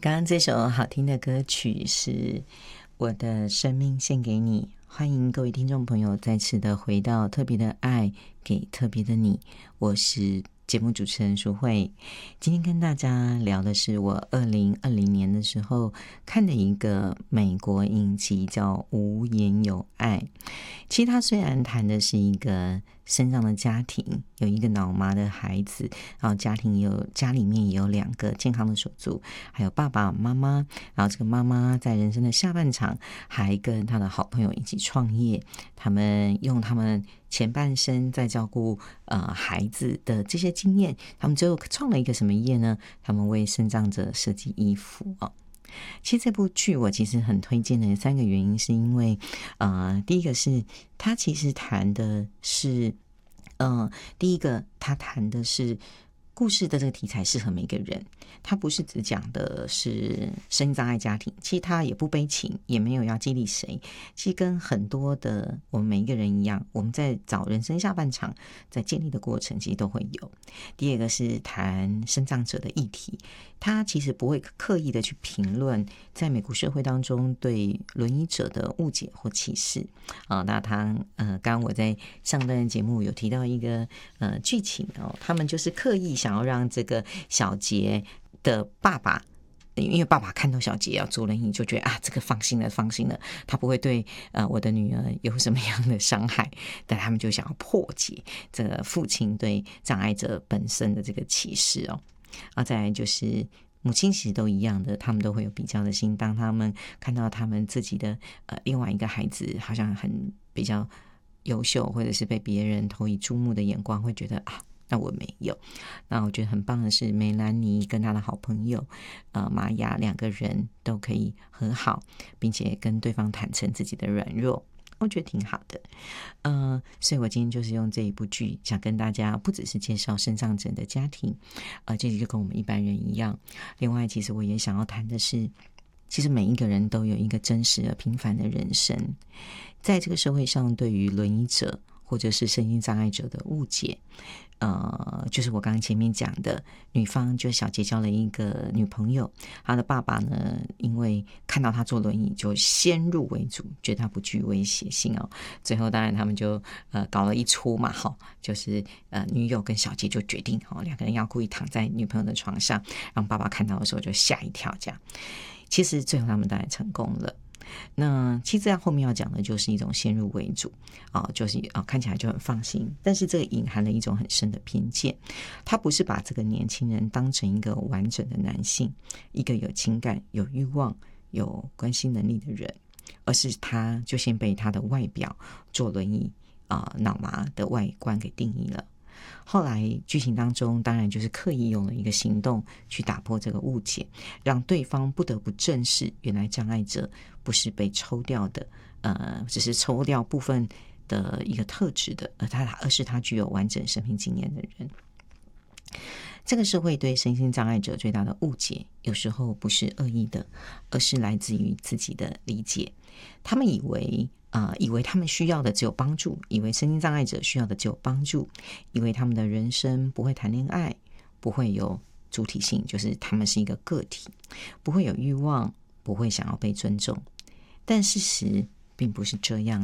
刚刚这首好听的歌曲是《我的生命献给你》，欢迎各位听众朋友再次的回到特别的爱给特别的你，我是节目主持人淑慧。今天跟大家聊的是我2020年的时候看的一个美国影集叫《无言有爱》。其实它虽然谈的是一个身障的家庭，有一个脑麻的孩子，然后家里面也有2个健康的手足，还有爸爸妈妈，然后这个妈妈在人生的下半场还跟他的好朋友一起创业，他们用他们前半生在照顾孩子的这些经验，他们最后创了一个什么业呢？他们为身障者设计衣服哦。其实这部剧我其实很推荐的3个原因，是因为第一个是它其实谈的是第一个它谈的是故事的这个题材适合每个人，它不是只讲的是身心障碍家庭，其实它也不悲情，也没有要激励谁，其实跟很多的我们每一个人一样，我们在找人生下半场在建立的过程其实都会有。第二个是谈身障者的议题，他其实不会刻意的去评论在美国社会当中对轮椅者的误解或歧视那他刚刚我在上段节目有提到一个剧情他们就是刻意想要让这个小杰的爸爸，因为爸爸看到小杰要坐轮椅就觉得这个放心了，他不会对我的女儿有什么样的伤害，但他们就想要破解这个父亲对障碍者本身的这个歧视再来就是母亲其实都一样的，他们都会有比较的心，当他们看到他们自己的另外一个孩子好像很比较优秀，或者是被别人投以注目的眼光，会觉得那我没有。那我觉得很棒的是梅兰妮跟她的好朋友玛雅2个人都可以和好，并且跟对方坦诚自己的软弱，我觉得挺好的。所以我今天就是用这一部剧想跟大家不只是介绍身障者的家庭这就跟我们一般人一样。另外其实我也想要谈的是，其实每一个人都有一个真实而平凡的人生，在这个社会上对于轮椅者或者是身心障碍者的误解就是我刚刚前面讲的，女方就小杰交了一个女朋友，她的爸爸呢因为看到她坐轮椅就先入为主，觉得她不具威胁性最后当然他们就搞了一出嘛就是女友跟小杰就决定2个人要故意躺在女朋友的床上，让爸爸看到的时候就吓一跳这样。其实最后他们当然成功了。那其实在后面要讲的就是一种先入为主就是看起来就很放心，但是这个隐含了一种很深的偏见。他不是把这个年轻人当成一个完整的男性，一个有情感有欲望有关系能力的人，而是他就先被他的外表坐轮椅脑麻的外观给定义了。后来剧情当中当然就是刻意用了一个行动去打破这个误解，让对方不得不正视原来障碍者不是被抽掉的只是抽掉部分的一个特质的，而是他具有完整生命经验的人。这个社会对身心障碍者最大的误解有时候不是恶意的，而是来自于自己的理解。他们以为他们需要的只有帮助，以为身心障碍者需要的只有帮助，以为他们的人生不会谈恋爱，不会有主体性，就是他们是一个个体，不会有欲望，不会想要被尊重。但事实并不是这样